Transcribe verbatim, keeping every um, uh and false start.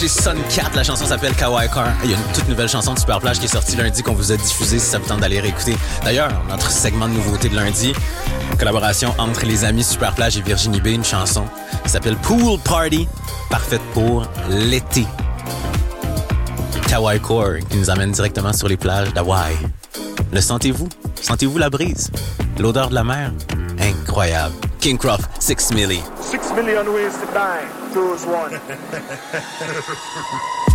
J'ai Sun quatre, la chanson s'appelle Kawaii Car. Il y a une toute nouvelle chanson de Superplage qui est sortie lundi qu'on vous a diffusée si ça vous tente d'aller réécouter. D'ailleurs, notre segment de nouveautés de lundi, une collaboration entre les amis Superplage et Virginie B, une chanson qui s'appelle Pool Party, parfaite pour l'été. Kawaii Core qui nous amène directement sur les plages d'Hawaï. Le sentez-vous? Sentez-vous la brise? L'odeur de la mer? Incroyable. King Croft, six milli. Six million ways to die. Choose one.